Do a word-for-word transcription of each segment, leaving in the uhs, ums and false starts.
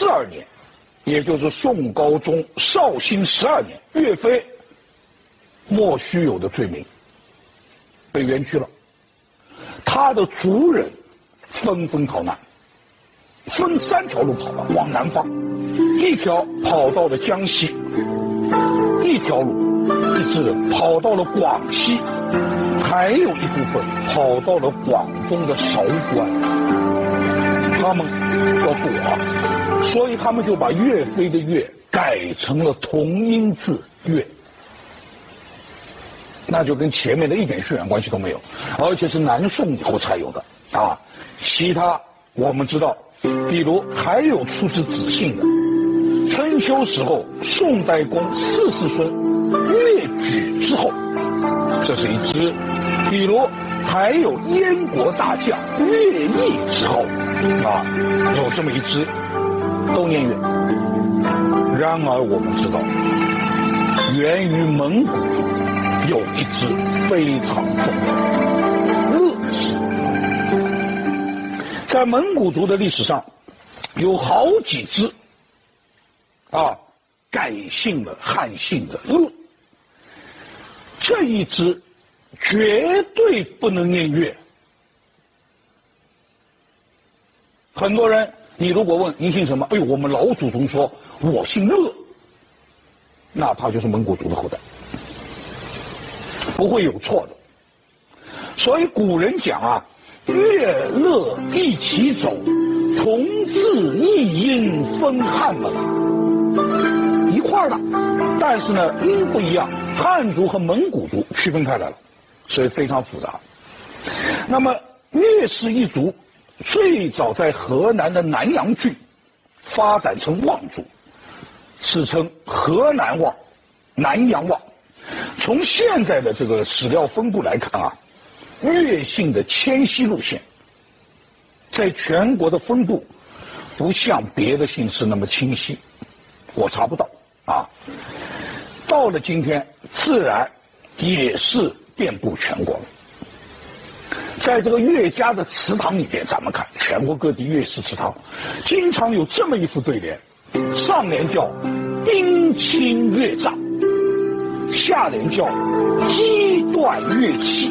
二年，也就是宋高宗绍兴十二年，岳飞莫须有的罪名被冤屈了，他的族人纷纷逃难，分三条路跑了，往南方，一条跑到了江西，一条路一支人跑到了广西，还有一部分跑到了广东的韶关，他们要躲啊，所以他们就把岳飞的岳改成了同音字岳，那就跟前面的一点血缘关系都没有，而且是南宋以后才有的啊。其他我们知道，比如还有出自子信的，春秋时候宋代公四世孙岳举之后，这是一支；比如还有燕国大将乐毅之后，啊，有这么一支，都念岳。然而我们知道，源于蒙古族有一支非常重要，乐氏。在蒙古族的历史上，有好几支啊改姓了汉姓的乐，这一支绝对不能念岳。很多人，你如果问您姓什么，哎呦，我们老祖宗说我姓乐，那他就是蒙古族的后代，不会有错的。所以古人讲啊，乐乐一起走，同字异音分汉了，一块儿了。但是呢，音不一样，汉族和蒙古族区分开来了，所以非常复杂。那么岳氏一族最早在河南的南阳郡发展成望族，史称河南望、南阳望。从现在的这个史料分布来看啊，岳姓的迁徙路线在全国的分布不像别的姓氏那么清晰，我查不到啊。到了今天，自然也是遍布全国了。在这个岳家的祠堂里边，咱们看全国各地岳氏祠堂，经常有这么一副对联，上联叫“冰清岳丈”，下联叫“击断乐器”。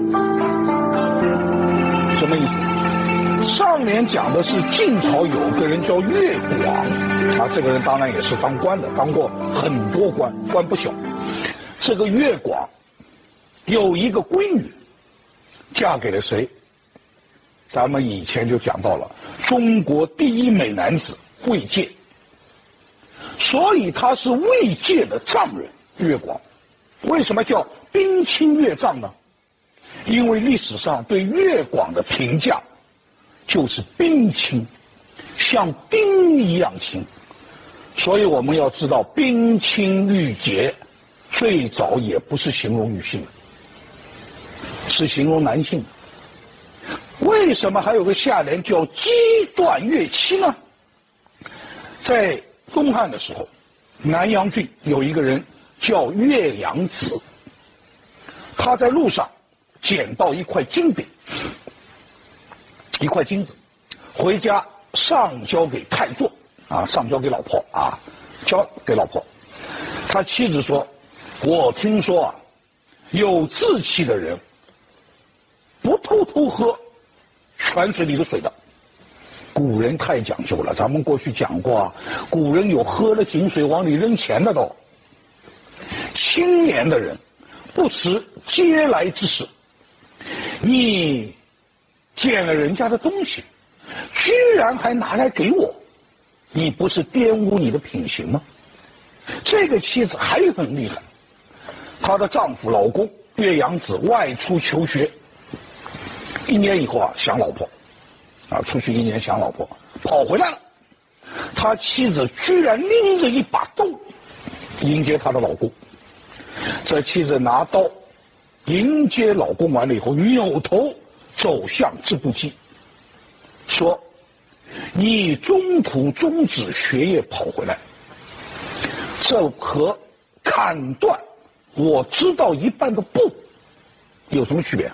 什么意思？上联讲的是晋朝有个人叫岳广啊，这个人当然也是当官的，当过很多官，官不小。这个岳广有一个闺女，嫁给了谁？咱们以前就讲到了中国第一美男子卫玠，所以他是卫玠的丈人岳广。为什么叫冰清岳丈呢？因为历史上对岳广的评价就是冰清，像冰一样清。所以我们要知道，冰清玉洁最早也不是形容女性的，是形容男性的。为什么还有个下联叫击断乐器呢？在东汉的时候，南阳郡有一个人叫岳阳子，他在路上捡到一块金饼，一块金子，回家上交给太座啊，上交给老婆啊，交给老婆。他妻子说：“我听说啊，有志气的人不偷偷喝泉水里的水的。古人太讲究了，咱们过去讲过啊，古人有喝了井水往里扔钱的都。青年的人不识嗟来之食，你捡了人家的东西，居然还拿来给我，你不是玷污你的品行吗？”这个妻子还很厉害，她的丈夫老公岳阳子外出求学，一年以后啊想老婆，啊出去一年想老婆，跑回来了，他妻子居然拎着一把刀迎接她的老公。这妻子拿刀迎接老公完了以后，扭头走向织布机，说：“你中途终止学业跑回来，这和砍断我知道一半的布有什么区别？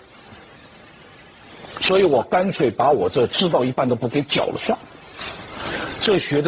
所以我干脆把我这知道一半的布给绞了算了。”这学的